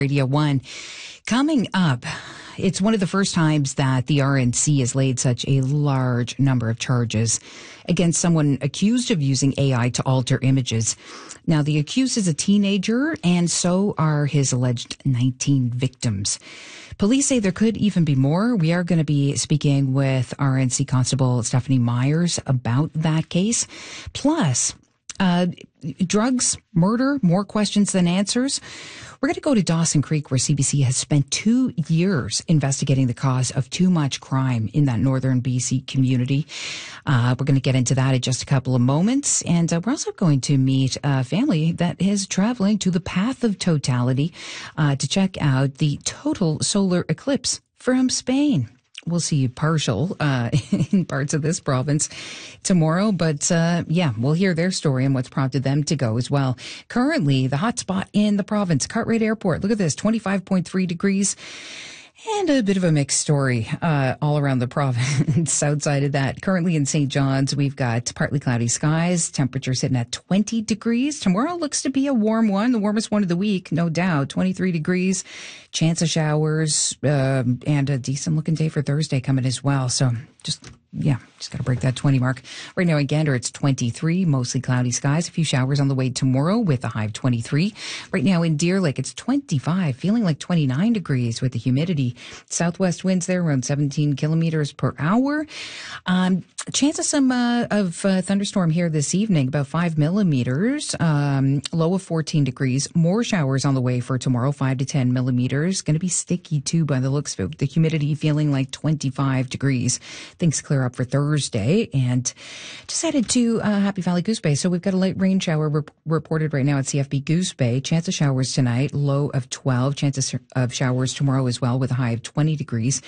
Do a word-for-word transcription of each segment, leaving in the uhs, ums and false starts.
Radio one. Coming up, it's one of the first times that the R N C has laid such a large number of charges against someone accused of using A I to alter images. Now, the accused is a teenager, and so are his alleged nineteen victims. Police say there could even be more. We are going to be speaking with R N C Constable Stephanie Myers about that case. Plus, uh, drugs, murder, more questions than answers. We're going to go to Dawson Creek, where C B C has spent two years investigating the cause of too much crime in that northern B C community. Uh, we're going to get into that in just a couple of moments. And uh, we're also going to meet a family that is traveling to the Path of Totality uh, to check out the total solar eclipse from Spain. We'll see partial uh, in parts of this province tomorrow. But, uh, yeah, we'll hear their story and what's prompted them to go as well. Currently, the hot spot in the province, Cartwright Airport. Look at this, twenty-five point three degrees. And a bit of a mixed story uh, all around the province outside of that. Currently in Saint John's, we've got partly cloudy skies, temperature sitting at twenty degrees. Tomorrow looks to be a warm one, the warmest one of the week, no doubt, twenty-three degrees. Chance of showers uh, and a decent-looking day for Thursday coming as well. So just, yeah, just got to break that twenty mark. Right now in Gander, it's twenty-three, mostly cloudy skies. A few showers on the way tomorrow with a high of twenty-three. Right now in Deer Lake, it's twenty-five, feeling like twenty-nine degrees with the humidity. Southwest winds there around seventeen kilometers per hour. Um, chance of some uh, of uh, thunderstorm here this evening, about five millimeters. Um, low of fourteen degrees. More showers on the way for tomorrow, five to ten millimeters. Going to be sticky too by the looks of it. The humidity feeling like twenty-five degrees. Things clear up for Thursday. And just headed to uh, Happy Valley Goose Bay. So we've got a light rain shower re- reported right now at C F B Goose Bay. Chance of showers tonight, low of twelve. Chances of showers tomorrow as well with a high of twenty degrees.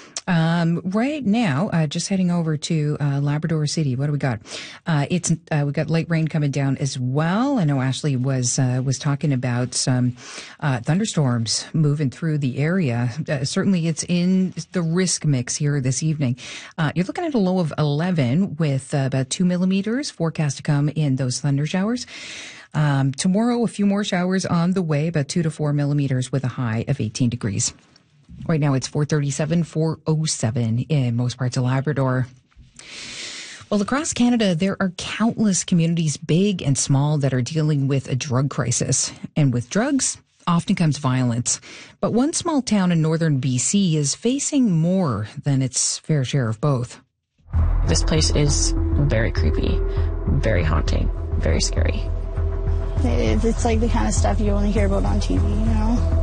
Um, right now, uh, just heading over to uh, Labrador City. What do we got? Uh, it's uh, we got light rain coming down as well. I know Ashley was uh, was talking about some uh, thunderstorms moving through the area. Uh, certainly, it's in the risk mix here this evening. Uh, you're looking at a low of eleven with uh, about two millimeters forecast to come in those thunder showers. Um, tomorrow, a few more showers on the way, about two to four millimeters with a high of eighteen degrees. Right now it's four thirty-seven, four oh seven in most parts of Labrador. Well, across Canada, there are countless communities, big and small, that are dealing with a drug crisis. And with drugs, often comes violence. But one small town in northern B C is facing more than its fair share of both. This place is very creepy, very haunting, very scary. It's like the kind of stuff you only hear about on T V, you know?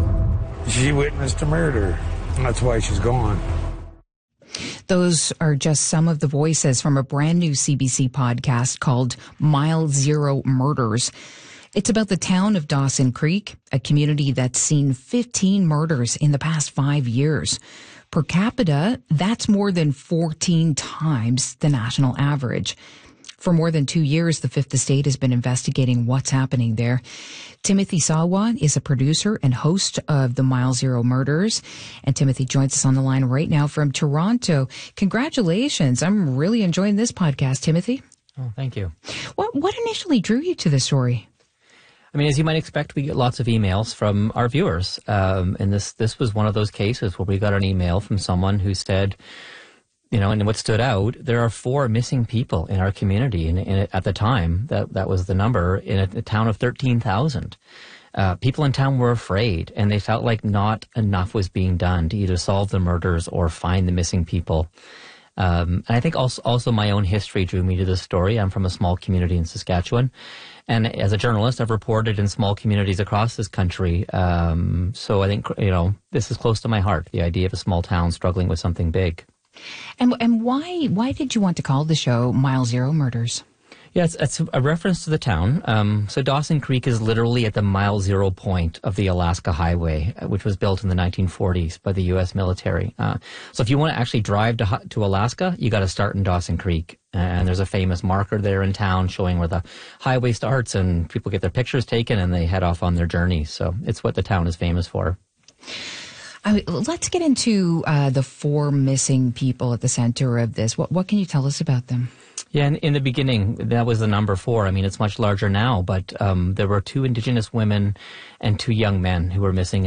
She witnessed a murder. That's why she's gone. Those are just some of the voices from a brand new C B C podcast called Mile Zero Murders. It's about the town of Dawson Creek, a community that's seen fifteen murders in the past five years. Per capita, that's more than fourteen times the national average. For more than two years, the Fifth Estate has been investigating what's happening there. Timothy Sawa is a producer and host of the Mile Zero Murders, and Timothy joins us on the line right now from Toronto. Congratulations. I'm really enjoying this podcast, Timothy. Oh, thank you. What what initially drew you to this story? I mean, as you might expect, we get lots of emails from our viewers, um, and this, this was one of those cases where we got an email from someone who said, you know, and what stood out, there are four missing people in our community. And, and at the time, that, that was the number in a, a town of thirteen thousand. Uh, people in town were afraid, and they felt like not enough was being done to either solve the murders or find the missing people. Um, and I think also, also my own history drew me to this story. I'm from a small community in Saskatchewan. And as a journalist, I've reported in small communities across this country. Um, so I think, you know, this is close to my heart, the idea of a small town struggling with something big. And and why why did you want to call the show Mile Zero Murders? Yeah, it's, it's a reference to the town. Um, so Dawson Creek is literally at the mile zero point of the Alaska Highway, which was built in the nineteen forties by the U S military. Uh, so if you want to actually drive to, to Alaska, you got to start in Dawson Creek. And there's a famous marker there in town showing where the highway starts, and people get their pictures taken and they head off on their journey. So it's what the town is famous for. Uh, let's get into uh, the four missing people at the center of this. What what can you tell us about them? Yeah, in, in the beginning, that was the number four. I mean, it's much larger now, but um, there were two Indigenous women and two young men who were missing